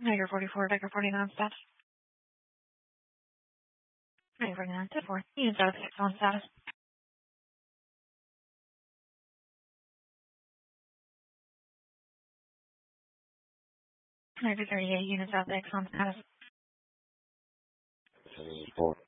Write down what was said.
Niagara 44, Decker 49 status. Niagara 49 to 4. Units out of 6 on status. Niagara 38, units out of 6 on status. 74.